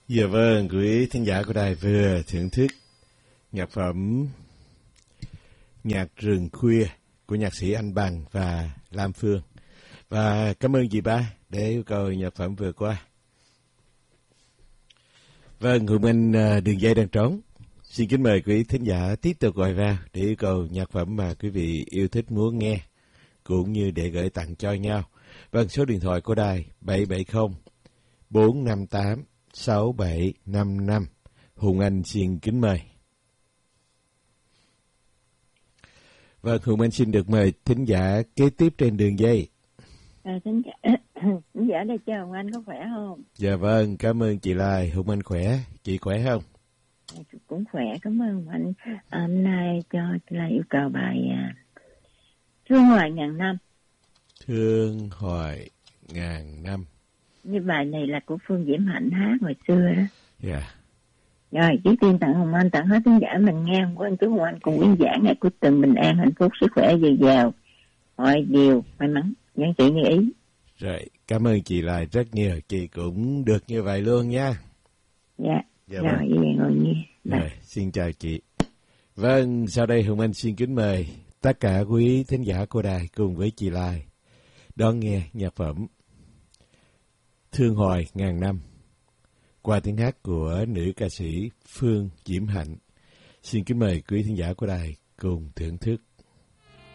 Dạ vâng, quý thính giả của đài vừa thưởng thức nhạc phẩm Nhạc Rừng Khuya của nhạc sĩ Anh Bằng và Lam Phương. Và cảm ơn chị Ba để yêu cầu nhạc phẩm vừa qua. Vâng, Hùng Anh đường dây đang trống. Xin kính mời quý thính giả tiếp tục gọi vào để yêu cầu nhạc phẩm mà quý vị yêu thích muốn nghe, cũng như để gửi tặng cho nhau. Vâng, số điện thoại của đài 770 458 6755. Hùng Anh xin kính mời. Vâng, Hùng Anh xin được mời thính giả kế tiếp trên đường dây. Thính giả đây chào Hùng Anh, có khỏe không? Dạ vâng, cảm ơn chị Lai. Hùng Anh khỏe, chị khỏe không? Cũng khỏe, cảm ơn Hùng Anh. Hôm nay cho chị Lai yêu cầu bài Thương Hoài Ngàn Năm. Thương Hoài Ngàn Năm. Như bài này là của Phương Diễm Hạnh hát hồi xưa đó. Dạ. Rồi, trước tiên tặng Hùng Anh, tặng hết thính giả mình nghe. Chúc Hùng Anh cùng khán giả ngày cuối tuần bình an, hạnh phúc, sức khỏe dồi dào, mọi điều may mắn, nhân chị như ý. Rồi, cảm ơn chị Lai rất nhiều. Chị cũng được như vậy luôn nha. Dạ, dạ rồi, vâng. vậy ngồi nghe. Rồi, xin chào chị. Vâng, sau đây Hùng Anh xin kính mời tất cả quý thính giả của đài cùng với chị Lai đón nghe nhạc phẩm Thương Hoài Ngàn Năm qua tiếng hát của nữ ca sĩ Phương Diễm Hạnh. Xin kính mời quý thính giả của đài cùng thưởng thức.